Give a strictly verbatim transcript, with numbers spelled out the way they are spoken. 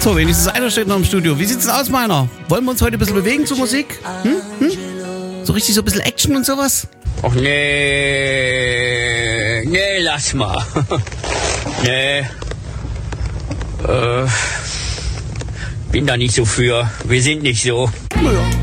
So, wenigstens einer steht noch im Studio. Wie sieht's denn aus, meiner? Wollen wir uns heute ein bisschen bewegen zur Musik? Hm? Hm? So richtig so ein bisschen Action und sowas? Och nee, nee, lass mal. nee, äh, bin da nicht so für. Wir sind nicht so. Naja.